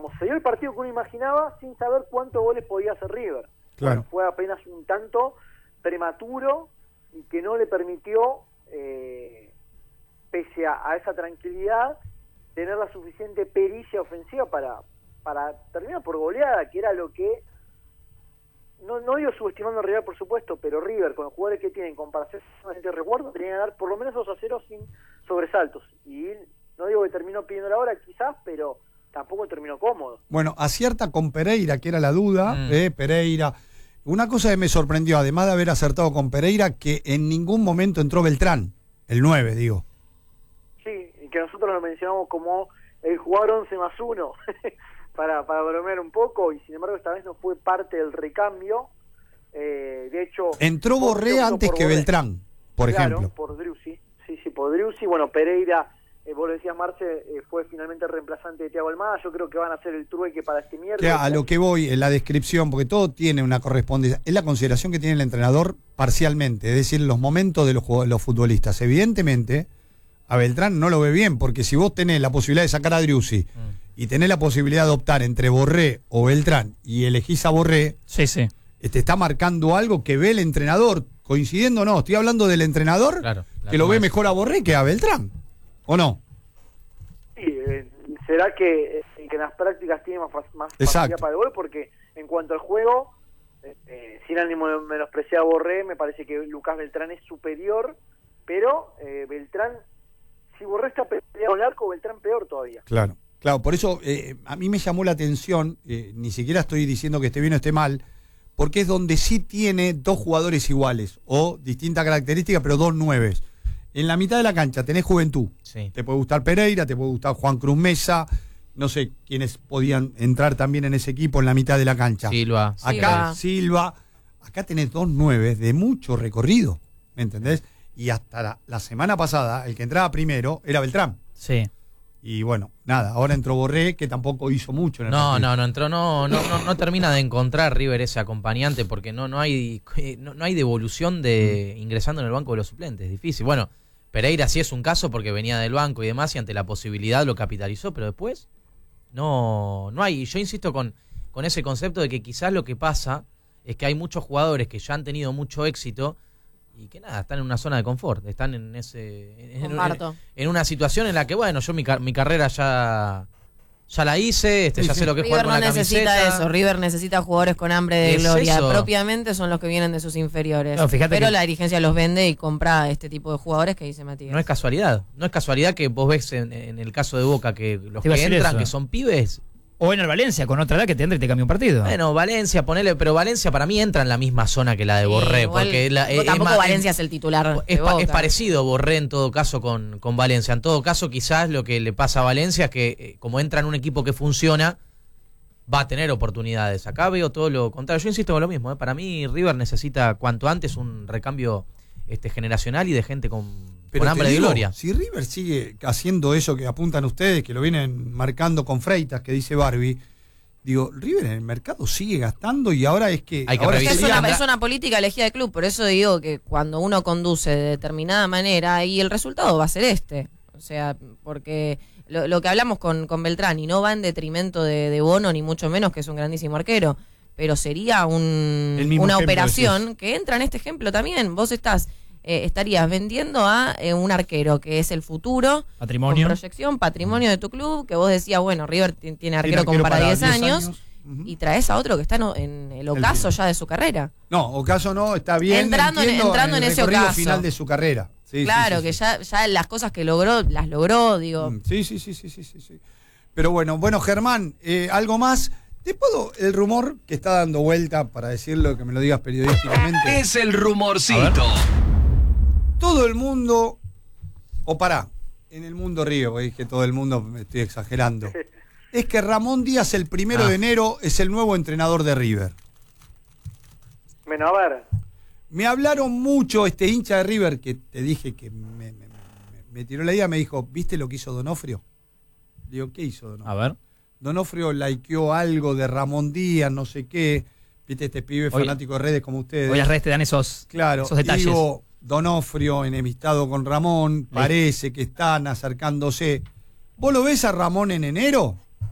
digamos, se dio el partido que uno imaginaba sin saber cuántos goles podía hacer River. Claro. Bueno, fue apenas un tanto prematuro y que no le permitió, pese a esa tranquilidad, tener la suficiente pericia ofensiva para terminar por goleada, que era lo que, no digo subestimando a River por supuesto, pero River con los jugadores que tienen, comparación de recuerdo, tenía que dar por lo menos 2-0 sin sobresaltos, y no digo que terminó pidiendo la hora quizás, pero tampoco terminó cómodo. Bueno, acierta con Pereira, que era la duda, Pereira. Una cosa que me sorprendió, además de haber acertado con Pereira, que en ningún momento entró Beltrán, el 9, digo. Sí, y que nosotros lo mencionamos como el jugador 11 más 1, para bromear un poco, y sin embargo esta vez no fue parte del recambio. De hecho, entró Borré antes que Borré. Beltrán, por ejemplo. Por Driussi, sí, por Driussi. Bueno, Pereira, vos lo decías, Marce, fue finalmente el reemplazante de Thiago Almada. Yo creo que van a hacer el trueque para este miércoles. A lo que voy, en la descripción, porque todo tiene una correspondencia, es la consideración que tiene el entrenador parcialmente, es decir, los momentos de los futbolistas. Evidentemente, a Beltrán no lo ve bien, porque si vos tenés la posibilidad de sacar a Driussi y tenés la posibilidad de optar entre Borré o Beltrán y elegís a Borré, sí, te está marcando algo que ve el entrenador, coincidiendo o no, estoy hablando del entrenador, claro, que lo ve mejor a Borré que a Beltrán, ¿o no? Sí, será que en las prácticas tiene más facilidad para el gol, porque en cuanto al juego, sin ánimo de menospreciar a Borré, me parece que Lucas Beltrán es superior, pero Beltrán, si Borré está peleado con el arco, Beltrán peor todavía. Claro, por eso a mí me llamó la atención, ni siquiera estoy diciendo que esté bien o esté mal, porque es donde sí tiene dos jugadores iguales, o distintas características, pero dos nueves. En la mitad de la cancha tenés juventud. Sí. Te puede gustar Pereira, te puede gustar Juan Cruz Mesa, no sé quiénes podían entrar también en ese equipo en la mitad de la cancha. Silva. Silva. Acá tenés dos nueves de mucho recorrido, ¿me entendés? Y hasta la semana pasada, el que entraba primero era Beltrán. Sí. Y bueno, nada, ahora entró Borré, que tampoco hizo mucho en el partido. No termina de encontrar River ese acompañante, porque no hay devolución de ingresando en el banco de los suplentes, es difícil. Bueno, Pereira sí es un caso porque venía del banco y demás, y ante la posibilidad lo capitalizó, pero después no hay. Yo insisto con ese concepto de que quizás lo que pasa es que hay muchos jugadores que ya han tenido mucho éxito y que nada, están en una zona de confort, están en una situación en la que, bueno, yo mi carrera ya la hice, ya sé lo que es jugar con la camiseta. River no necesita eso, River necesita jugadores con hambre de gloria, propiamente son los que vienen de sus inferiores. No, pero la dirigencia los vende y compra este tipo de jugadores que dice Matías. No es casualidad que vos ves en el caso de Boca que los que entran, que son pibes. O en el Valencia, con otra edad que te entra y te cambia un partido. Bueno, Valencia, pero Valencia para mí entra en la misma zona que la de Borré. Porque tampoco Valencia es el titular. Es parecido Borré en todo caso con Valencia. En todo caso, quizás lo que le pasa a Valencia es que, como entra en un equipo que funciona, va a tener oportunidades. Acá veo todo lo contrario. Yo insisto con lo mismo. Para mí, River necesita cuanto antes un recambio generacional y de gente con hambre de gloria. Si River sigue haciendo eso que apuntan ustedes, que lo vienen marcando con Freitas, que dice Barbie, digo, River en el mercado sigue gastando y ahora es que... Es una política elegida del club, por eso digo que cuando uno conduce de determinada manera, y el resultado va a ser O sea, porque lo que hablamos con Beltrán, y no va en detrimento de Bono, ni mucho menos, que es un grandísimo arquero, pero sería una operación que entra en este ejemplo también. Vos estarías vendiendo a un arquero que es el futuro, patrimonio, con proyección, patrimonio de tu club, que vos decías, bueno, River tiene arquero como para 10 años. Y traes a otro que está en el ocaso ya de su carrera. No, ocaso no, está bien. Entrando en ese ocaso final de su carrera. Claro, que ya las cosas que las logró, digo. Sí. Pero bueno, Germán, ¿algo más? El rumor que está dando vuelta, para decirlo, que me lo digas periodísticamente. Es el rumorcito. Todo el mundo, en el mundo River, porque dije todo el mundo, me estoy exagerando. Es que Ramón Díaz el 1 de enero es el nuevo entrenador de River. Bueno, a ver. Me hablaron mucho hincha de River, que te dije que me tiró la idea, me dijo, ¿viste lo que hizo Donofrio? Digo, ¿qué hizo Donofrio? A ver. Donofrio likeó algo de Ramón Díaz, no sé qué. ¿Viste este pibe fanático de redes como ustedes? Hoy las redes te dan esos detalles. Digo, Donofrio enemistado con Ramón, parece que están acercándose. ¿Vos lo ves a Ramón en enero?